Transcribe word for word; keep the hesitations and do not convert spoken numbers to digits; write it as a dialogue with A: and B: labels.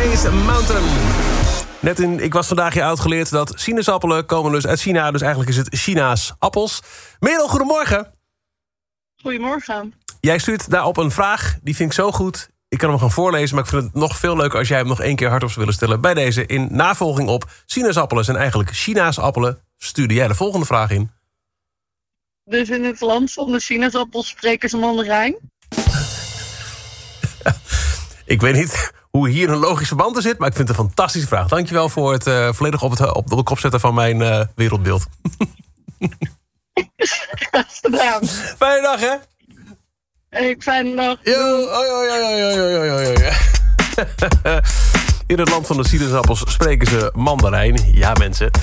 A: Space Mountain. Net in Ik Was Vandaag Je Oud geleerd dat sinaasappelen komen dus uit China. Dus eigenlijk is het China's appels. Merel, goedemorgen.
B: Goedemorgen.
A: Jij stuurt daarop een vraag, die vind ik zo goed. Ik kan hem gaan voorlezen, maar ik vind het nog veel leuker... als jij hem nog één keer hardop zou willen stellen. Bij deze in navolging op sinaasappelen zijn eigenlijk China's appelen. Stuurde jij de volgende vraag in.
B: Dus in het land van de sinaasappels spreken ze Mandarijn?
A: Ik weet niet hoe hier een logische band in zit... maar ik vind het een fantastische vraag. Dankjewel voor het uh, volledig op, het, op de kop zetten van mijn uh, wereldbeeld.
B: Graag gedaan.
A: Fijne dag, hè?
B: Ik fijne dag.
A: Yo, oi, oi, oi, oi, oi, oi, oi. In het land van de sinaasappels spreken ze Mandarijn. Ja, mensen.